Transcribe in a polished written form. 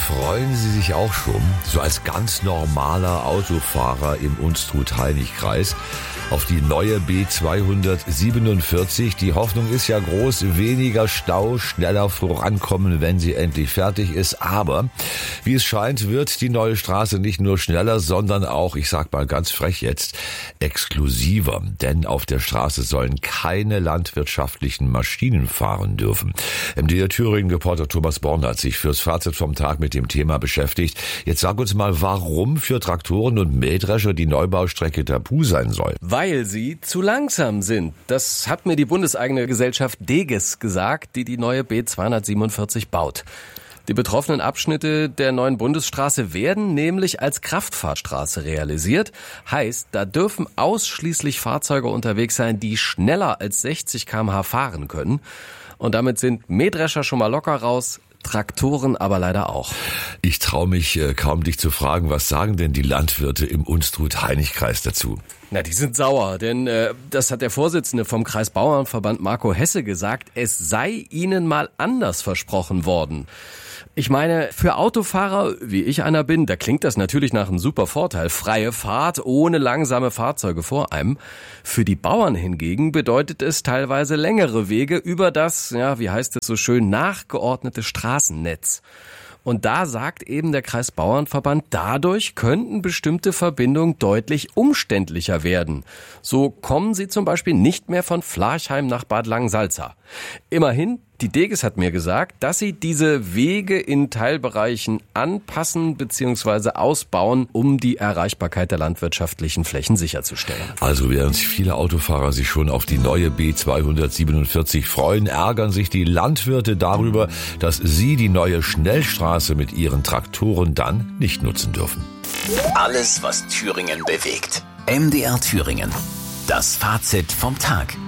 freuen Sie sich auch schon, so als ganz normaler Autofahrer im Unstrut-Hainich-Kreis, auf die neue B247. Die Hoffnung ist ja groß, weniger Stau, schneller vorankommen, wenn sie endlich fertig ist. Aber wie es scheint, wird die neue Straße nicht nur schneller, sondern auch, ich sag mal ganz frech jetzt, exklusiver. Denn auf der Straße sollen keine landwirtschaftlichen Maschinen fahren dürfen. MDR Thüringen-Reporter Thomas Born hat sich fürs Fazit vom Tag mit dem Thema beschäftigt. Jetzt sag uns mal, warum für Traktoren und Mähdrescher die Neubaustrecke tabu sein soll. Weil sie zu langsam sind. Das hat mir die bundeseigene Gesellschaft Deges gesagt, die neue B247 baut. Die betroffenen Abschnitte der neuen Bundesstraße werden nämlich als Kraftfahrtstraße realisiert. Heißt, da dürfen ausschließlich Fahrzeuge unterwegs sein, die schneller als 60 km/h fahren können. Und damit sind Mähdrescher schon mal locker raus, Traktoren aber leider auch. Ich traue mich kaum, dich zu fragen, was sagen denn die Landwirte im Unstrut-Hainich-Kreis dazu? Na, die sind sauer, denn das hat der Vorsitzende vom Kreisbauernverband Marco Hesse gesagt, es sei ihnen mal anders versprochen worden. Ich meine, für Autofahrer, wie ich einer bin, da klingt das natürlich nach einem super Vorteil. Freie Fahrt ohne langsame Fahrzeuge vor einem. Für die Bauern hingegen bedeutet es teilweise längere Wege über das, ja, wie heißt es so schön, nachgeordnete Straßennetz. Und da sagt eben der Kreisbauernverband, dadurch könnten bestimmte Verbindungen deutlich umständlicher werden. So kommen sie zum Beispiel nicht mehr von Flarchheim nach Bad Langensalza. Immerhin, die Deges hat mir gesagt, dass sie diese Wege in Teilbereichen anpassen bzw. ausbauen, um die Erreichbarkeit der landwirtschaftlichen Flächen sicherzustellen. Also während viele Autofahrer sich schon auf die neue B247 freuen, ärgern sich die Landwirte darüber, dass sie die neue Schnellstraße mit ihren Traktoren dann nicht nutzen dürfen. Alles, was Thüringen bewegt. MDR Thüringen. Das Fazit vom Tag.